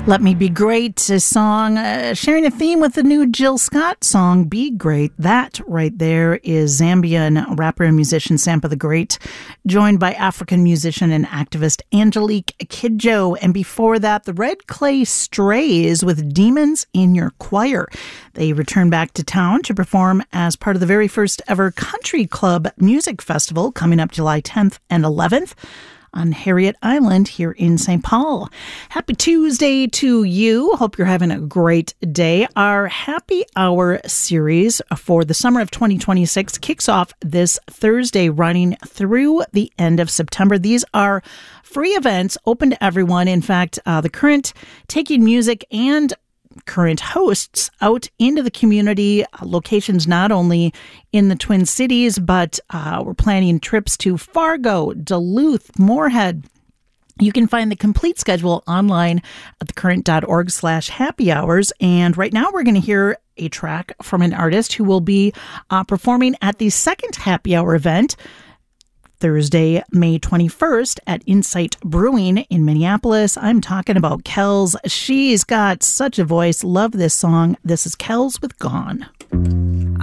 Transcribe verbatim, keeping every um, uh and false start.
Let Me Be Great, a song uh, sharing a theme with the new Jill Scott song, Be Great. That right there is Zambian rapper and musician Sampa the Great, joined by African musician and activist Angelique Kidjo. And before that, the Red Clay Strays with Demons in Your Choir. They return back to town to perform as part of the very first ever Country Club Music Festival coming up July tenth and eleventh. On Harriet Island here in Saint Paul. Happy Tuesday to you. Hope you're having a great day. Our Happy Hour series for the summer of twenty twenty-six kicks off this Thursday, running through the end of September. These are free events open to everyone. In fact, uh, the current Taking Music and current hosts out into the community, uh, locations not only in the Twin Cities, but uh, we're planning trips to Fargo, Duluth, Moorhead. You can find the complete schedule online at thecurrent.org slash happy hours. And right now we're going to hear a track from an artist who will be uh, performing at the second Happy Hour event Thursday, May twenty-first at Insight Brewing in Minneapolis. I'm talking about Kells. She's got such a voice. Love this song. This is Kells with Gone.